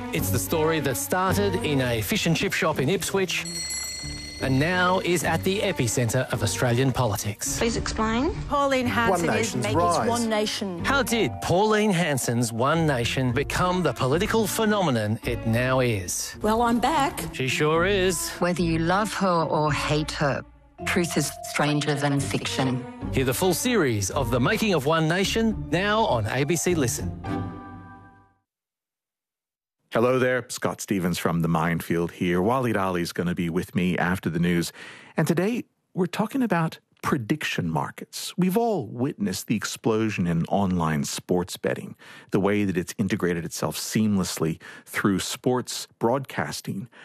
It's the story that started in a fish and chip shop in Ipswich and now is at the epicentre of Australian politics. Please explain. Pauline Hanson One is Nation's making rise. One Nation. How did Pauline Hanson's One Nation become the political phenomenon it now is? Well, I'm back. She sure is. Whether you love her or hate her, truth is stranger than fiction. Hear the full series of The Making of One Nation now on ABC Listen. Hello there, Scott Stevens from The Minefield here. Waleed Ali's going to be with me after the news. And today we're talking about prediction markets. We've all witnessed the explosion in online sports betting, the way that it's integrated itself seamlessly through sports broadcasting